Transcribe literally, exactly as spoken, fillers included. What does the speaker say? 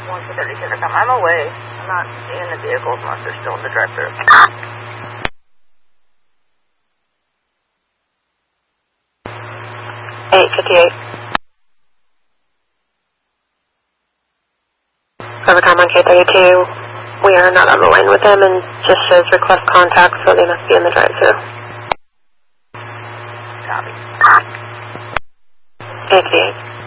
one for thirty-six. I'm away. I'm not seeing the vehicles unless they're still in the drive-thru. eight fifty-eight. Overtime on K thirty-two. We are not on the line with them and just shows request contact, so they must be in the drive-thru. Copy. eight fifty-eight.